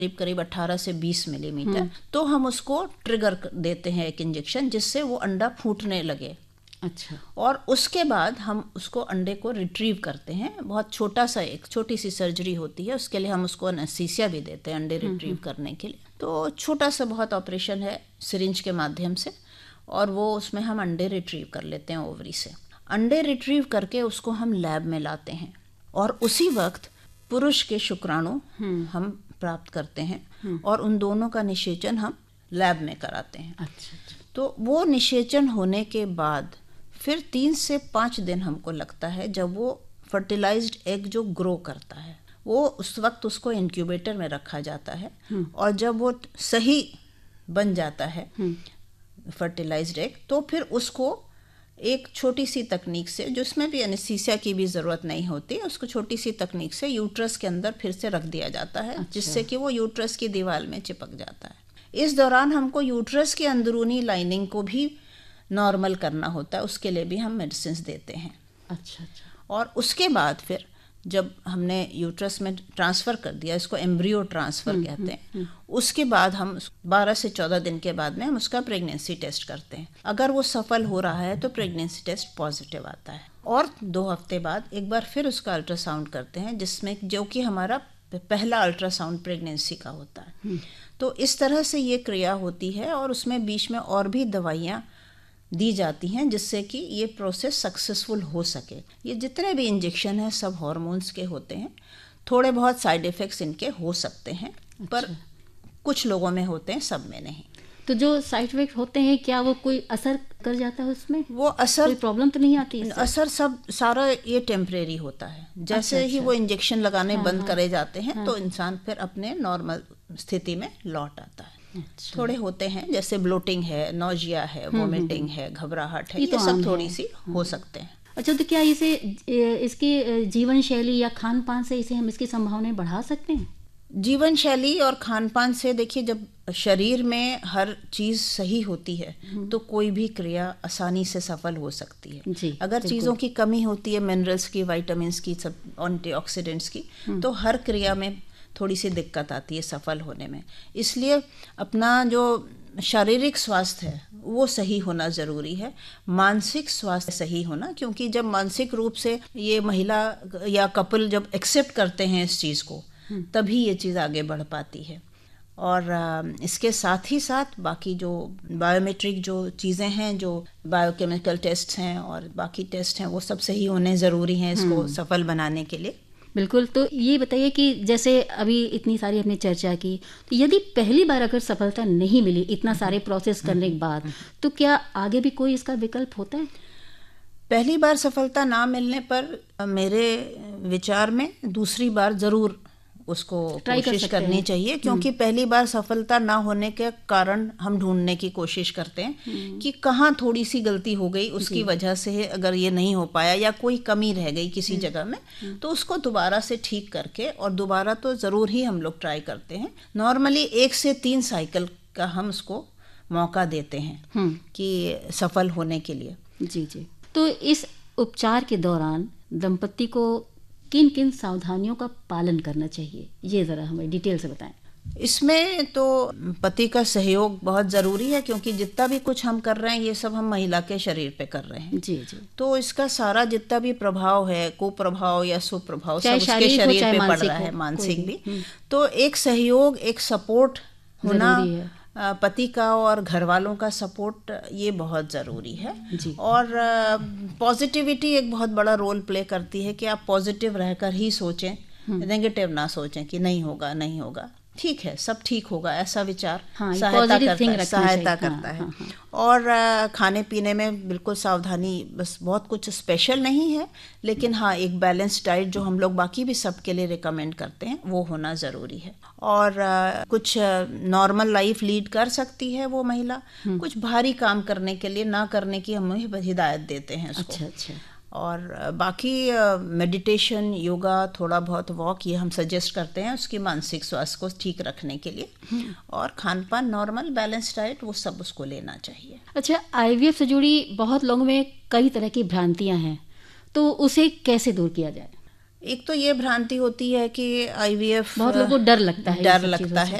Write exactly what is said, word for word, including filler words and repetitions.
करीब करीब अठारह से बीस मिलीमीटर, तो हम उसको ट्रिगर देते हैं एक इंजेक्शन, जिससे वो अंडा फूटने लगे। अच्छा। और उसके बाद हम उसको अंडे को रिट्रीव करते हैं। बहुत छोटा सा एक छोटी सी सर्जरी होती है, उसके लिए हम उसको एनेस्थीसिया भी देते हैं अंडे रिट्रीव करने के लिए। तो छोटा सा बहुत ऑपरेशन है सिरिंज के माध्यम से, और वो उसमें हम अंडे रिट्रीव कर लेते हैं ओवरी से। अंडे रिट्रीव करके उसको हम लैब में लाते हैं, और उसी वक्त पुरुष के शुक्राणु हम प्राप्त करते हैं, और उन दोनों का निषेचन हम लैब में कराते हैं। अच्छा, अच्छा। तो वो निषेचन होने के बाद फिर तीन से पाँच दिन हमको लगता है, जब वो फर्टिलाइज्ड एग जो ग्रो करता है, वो उस वक्त उसको इंक्यूबेटर में रखा जाता है, और जब वो सही बन जाता है फर्टिलाइज्ड एग, तो फिर उसको एक छोटी सी तकनीक से, जिसमें भी एनेस्थीसिया की भी ज़रूरत नहीं होती, उसको छोटी सी तकनीक से यूट्रस के अंदर फिर से रख दिया जाता है। अच्छा। जिससे कि वो यूट्रस की दीवार में चिपक जाता है। इस दौरान हमको यूट्रस की अंदरूनी लाइनिंग को भी नॉर्मल करना होता है, उसके लिए भी हम मेडिसिन देते हैं। अच्छा, अच्छा। और उसके बाद फिर जब हमने यूट्रस में ट्रांसफ़र कर दिया, इसको एम्ब्रियो ट्रांसफ़र कहते हैं, उसके बाद हम बारह से चौदह दिन के बाद में हम उसका प्रेगनेंसी टेस्ट करते हैं। अगर वो सफल हो रहा है तो प्रेगनेंसी टेस्ट पॉजिटिव आता है, और दो हफ्ते बाद एक बार फिर उसका अल्ट्रासाउंड करते हैं, जिसमें जो कि हमारा पहला अल्ट्रासाउंड प्रेगनेंसी का होता है। तो इस तरह से ये क्रिया होती है, और उसमें बीच में और भी दवाइयाँ दी जाती हैं, जिससे कि ये प्रोसेस सक्सेसफुल हो सके। ये जितने भी इंजेक्शन हैं सब हार्मोन्स के होते हैं। थोड़े बहुत साइड इफ़ेक्ट्स इनके हो सकते हैं। अच्छा। पर कुछ लोगों में होते हैं, सब में नहीं। तो जो साइड इफेक्ट होते हैं, क्या वो कोई असर कर जाता है उसमें? वो असर, कोई प्रॉब्लम तो नहीं आती? असर सब सारा ये टेम्परेरी होता है। जैसे अच्छा, ही अच्छा। वो इंजेक्शन लगाने हाँ, बंद हाँ, करे जाते हैं, हाँ। तो इंसान फिर अपने नॉर्मल स्थिति में लौट आता है। अच्छा। थोड़े होते हैं, जैसे ब्लोटिंग है, नोजिया है, वोमिटिंग है, घबराहट है, ये ये, तो ये सब आम थोड़ी है। सी हो सकते हैं। अच्छा, तो क्या इसे इसकी जीवन शैली या खान पान से इसे हम इसकी संभावनाएं बढ़ा सकते हैं? जीवन शैली और खान पान से, देखिए, जब शरीर में हर चीज़ सही होती है तो कोई भी क्रिया आसानी से सफल हो सकती है। जी, अगर चीज़ों की कमी होती है, मिनरल्स की, विटामिन्स की, सब एंटीऑक्सीडेंट्स की, तो हर क्रिया में थोड़ी सी दिक्कत आती है सफल होने में। इसलिए अपना जो शारीरिक स्वास्थ्य है वो सही होना ज़रूरी है, मानसिक स्वास्थ्य सही होना, क्योंकि जब मानसिक रूप से ये महिला या कपल जब एक्सेप्ट करते हैं इस चीज़ को, तभी ये चीज़ आगे बढ़ पाती है। और इसके साथ ही साथ बाकी जो बायोमेट्रिक जो चीज़ें हैं, जो बायोकेमिकल टेस्ट हैं और बाकी टेस्ट हैं, वो सब सही होने ज़रूरी हैं इसको सफल बनाने के लिए। बिल्कुल। तो ये बताइए कि जैसे अभी इतनी सारी हमने चर्चा की, तो यदि पहली बार अगर सफलता नहीं मिली इतना सारे प्रोसेस करने के बाद, तो क्या आगे भी कोई इसका विकल्प होता है? पहली बार सफलता ना मिलने पर मेरे विचार में दूसरी बार ज़रूर उसको कोशिश करनी चाहिए, क्योंकि पहली बार सफलता ना होने के कारण हम ढूंढने की कोशिश करते हैं कि कहाँ थोड़ी सी गलती हो गई, उसकी वजह से अगर ये नहीं हो पाया या कोई कमी रह गई किसी जगह में, तो उसको दोबारा से ठीक करके, और दोबारा तो ज़रूर ही हम लोग ट्राई करते हैं। नॉर्मली एक से तीन साइकिल का हम उसको मौका देते हैं कि सफल होने के लिए। जी जी। तो इस उपचार के दौरान दंपति को किन किन सावधानियों का पालन करना चाहिए, ये ज़रा हमें डिटेल से बताएं। इसमें तो पति का सहयोग बहुत ज़रूरी है, क्योंकि जितना भी कुछ हम कर रहे हैं ये सब हम महिला के शरीर पे कर रहे हैं। जी जी। तो इसका सारा जितना भी प्रभाव है, कुप्रभाव या सुप्रभाव, सब उसके शरीर पे पड़ रहा है, मानसिक भी। तो एक सहयोग, एक सपोर्ट होना, पति का और घर वालों का सपोर्ट, ये बहुत ज़रूरी है। और पॉजिटिविटी एक बहुत बड़ा रोल प्ले करती है कि आप पॉजिटिव रहकर ही सोचें, नेगेटिव ना सोचें कि नहीं होगा नहीं होगा, ठीक है, सब ठीक होगा, ऐसा विचार हाँ, सहायता करता है, सहायता करता हाँ, है हाँ, हाँ. और खाने पीने में बिल्कुल सावधानी, बस बहुत कुछ स्पेशल नहीं है, लेकिन हाँ एक बैलेंस डाइट जो हम लोग बाकी भी सबके लिए रिकमेंड करते हैं वो होना ज़रूरी है। और कुछ नॉर्मल लाइफ लीड कर सकती है वो महिला, कुछ भारी काम करने के लिए ना करने की हम हिदायत देते हैं उसको। अच्छा अच्छा। और बाकी मेडिटेशन, योगा, थोड़ा बहुत वॉक, ये हम सजेस्ट करते हैं उसकी मानसिक स्वास्थ्य को ठीक रखने के लिए। और खान पान नॉर्मल बैलेंस डाइट, वो सब उसको लेना चाहिए। अच्छा, आईवीएफ से जुड़ी बहुत लोगों में कई तरह की भ्रांतियां हैं, तो उसे कैसे दूर किया जाए? एक तो ये भ्रांति होती है कि आईवीएफ बहुत लोगों को डर लगता है डर लगता है